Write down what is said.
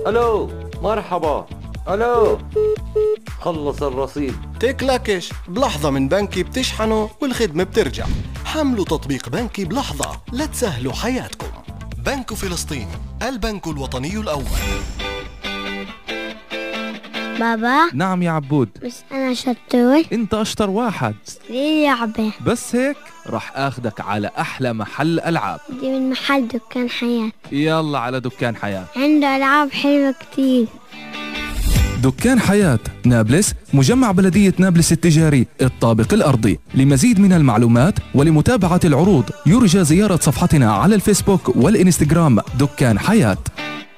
الو مرحبا. الو خلص الرصيد. تكلكش بلحظة من بنكي بتشحنوا والخدمة بترجع. حملوا تطبيق بنكي بلحظة لتسهلوا حياتكم. بنك فلسطين، البنك الوطني الأول. بابا. نعم يا عبود. بس أنا شطور. انت اشطر واحد. ليه لعبة؟ بس هيك رح اخدك على احلى محل العاب. دي من محل دكان حياة. يلا على دكان حياة، عنده ألعاب حلوة كتير. دكان حياة نابلس، مجمع بلدية نابلس التجاري، الطابق الأرضي. لمزيد من المعلومات ولمتابعة العروض يرجى زيارة صفحتنا على الفيسبوك والإنستغرام دكان حياة.